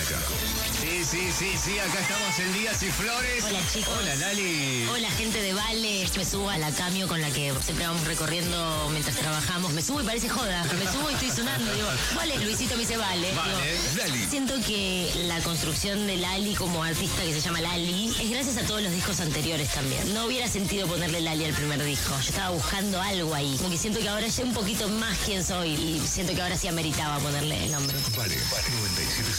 música. Sí, acá estamos en Días y Flores. Hola, chicos. Hola, Lali. Hola, gente de Vale. Me subo a la Camio con la que siempre vamos recorriendo mientras trabajamos. Me subo y parece joda. Me subo y estoy sonando. Digo, ¿cuál es? Luisito me dice Vale. Vale, Digo, Lali. siento que la construcción de Lali como artista que se llama Lali es gracias a todos los discos anteriores también. No hubiera sentido ponerle Lali al primer disco. Yo estaba buscando algo ahí. Como que siento que ahora sé un poquito más quién soy y siento que ahora sí ameritaba ponerle el nombre. Vale, 97.7.